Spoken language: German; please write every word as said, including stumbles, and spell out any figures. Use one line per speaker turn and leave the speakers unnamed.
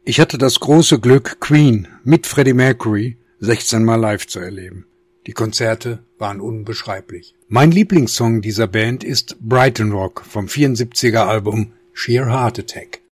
Ich hatte das große Glück, Queen mit Freddie Mercury sechzehn Mal live zu erleben. Die Konzerte waren unbeschreiblich. Mein Lieblingssong dieser Band ist Brighton Rock vom vierundsiebziger Album Sheer Heart Attack.